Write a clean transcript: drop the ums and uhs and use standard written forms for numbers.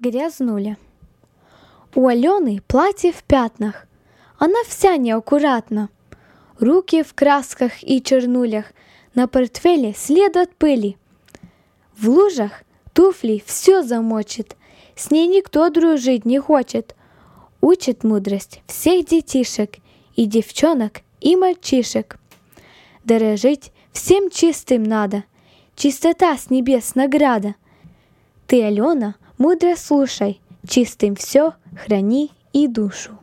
Грязнуля. У Алены платье в пятнах, она вся неаккуратна. Руки в красках и чернулях, на портфеле след от пыли. В лужах туфли все замочит, с ней никто дружить не хочет. Учит мудрость всех детишек, и девчонок, и мальчишек. Дорожить всем чистым надо, чистота с небес награда. Ты, Алена, мудро слушай, чистым все храни и душу.